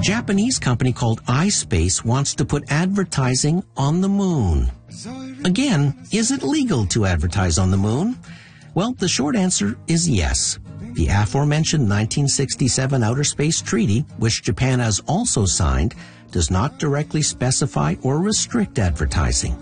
Japanese company called iSpace wants to put advertising on the moon. Again, is it legal to advertise on the moon? Well, the short answer is yes. The aforementioned 1967 Outer Space Treaty, which Japan has also signed, does not directly specify or restrict advertising.